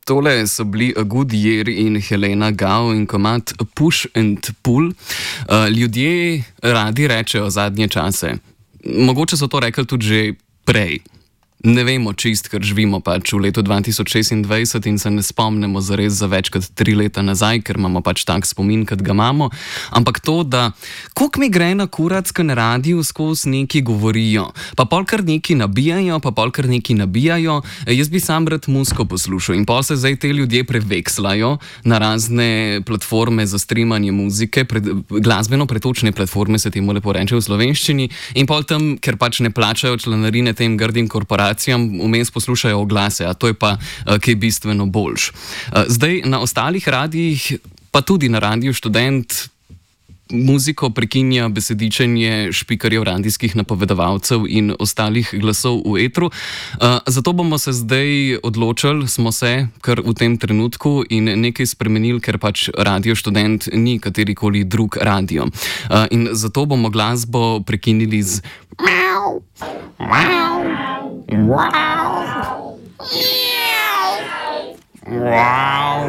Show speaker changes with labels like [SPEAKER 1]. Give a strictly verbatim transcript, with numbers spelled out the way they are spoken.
[SPEAKER 1] Tole so bili A Good Year in Helena Gao in komad Push and Pull. Uh, ljudje radi rečejo zadnje čase. Mogoče so to rekli tudi že prej. Ne vemo čist, ker živimo pač v letu dva tisoč šestindvajset in se ne spomnimo zares za več kot tri leta nazaj, ker imamo pač tak spomin, kot ga imamo. Ampak to, da koliko mi gre na kurac, ko na radiju skozi neki govorijo, pa pol kar neki nabijajo, pa pol kar neki nabijajo. Jaz bi sam rad muziko poslušal in pol se zdaj te ljudje prevekslajo na razne platforme za streamanje muzike, pred, glasbeno pretočne platforme se temu lepo reče v slovenščini, in pol tam, ker pač ne plačajo članarine tem grdim korporacijam, vmes poslušajo oglase, a to je pa uh, kaj bistveno boljš. Uh, zdaj na ostalih radijih, pa tudi na Radiu Študent, muziko prekinja besedičenje špikarjev radijskih napovedovalcev in ostalih glasov v etru. Uh, zato bomo se zdaj odločili, smo se kar v tem trenutku in nekaj spremenili, ker pač Radio Študent ni katerikoli drug radio. Uh, in zato bomo glasbo prekinili z miau, miau, wow, wow.